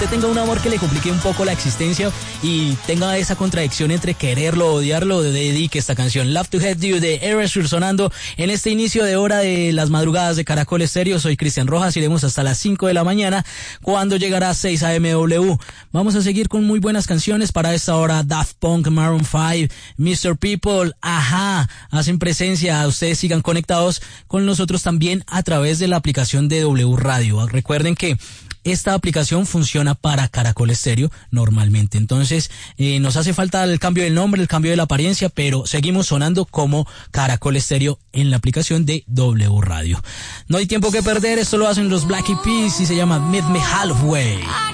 tenga un amor que le complique un poco la existencia y tenga esa contradicción entre quererlo o odiarlo, dedique esta canción Love to Hate You de Erasure sonando en este inicio de hora de las madrugadas de Caracol Estéreo. Soy Cristian Rojas, iremos hasta las 5 de la mañana cuando llegará 6 AMW. Vamos a seguir con muy buenas canciones para esta hora. Daft Punk, Maroon 5, Mr. People, Ajá, hacen presencia. Ustedes sigan conectados con nosotros también a través de la aplicación de W Radio. Recuerden que esta aplicación funciona para Caracol Estéreo normalmente, entonces nos hace falta el cambio del nombre, el cambio de la apariencia, pero seguimos sonando como Caracol Estéreo en la aplicación de W Radio. No hay tiempo que perder, esto lo hacen los Black Eyed Peas y se llama Meet Me Halfway.